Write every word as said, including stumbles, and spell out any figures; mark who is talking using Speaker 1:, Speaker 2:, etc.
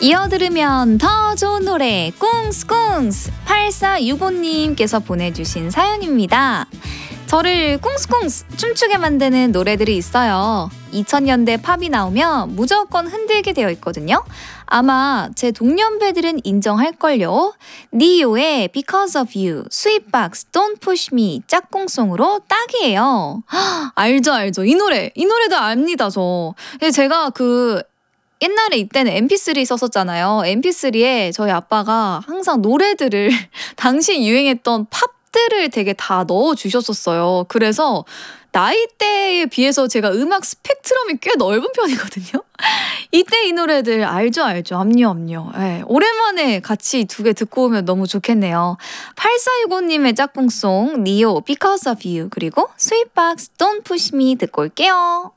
Speaker 1: 이어 들으면 더 좋은 노래 꿍스꿍스 팔사육오님께서 보내주신 사연입니다. 저를 꿍스꿍스 춤추게 만드는 노래들이 있어요. 이천 년대 팝이 나오면 무조건 흔들게 되어 있거든요. 아마 제 동년배들은 인정할걸요. 니오의 Because of You, 스윗박스 Don't Push Me 짝꿍송으로 딱이에요. 알죠 알죠. 이 노래 이 노래도 압니다 저. 제가 그 옛날에 이때는 엠피쓰리 썼었잖아요. 엠피쓰리에 저희 아빠가 항상 노래들을 당시 유행했던 팝들을 되게 다 넣어주셨었어요. 그래서 나이대에 비해서 제가 음악 스펙트럼이 꽤 넓은 편이거든요. 이때 이 노래들 알죠 알죠. 압류 압류. 네, 오랜만에 같이 두 개 듣고 오면 너무 좋겠네요. 팔사육오님의 짝꿍송 니오 Because of You 그리고 스윗박스 Don't Push Me 듣고 올게요.